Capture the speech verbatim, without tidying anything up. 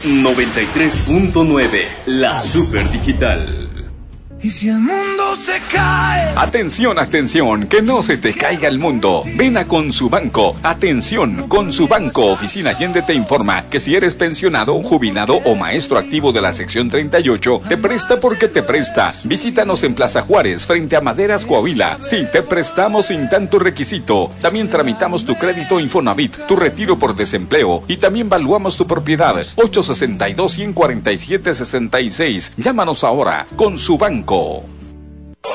noventa y tres punto nueve, la Super Digital. ¿Y si el mundo se cae? Atención, atención, que no se te caiga el mundo. Ven a Consubanco. Atención, Consubanco Oficina Allende te informa que si eres pensionado, jubilado o maestro activo de la sección treinta y ocho, te presta porque te presta. Visítanos en Plaza Juárez, frente a Maderas, Coahuila. Sí, te prestamos sin tanto requisito. También tramitamos tu crédito Infonavit, tu retiro por desempleo y también valuamos tu propiedad. ocho sesenta y dos, ciento cuarenta y siete, sesenta y seis. Llámanos ahora. Consubanco.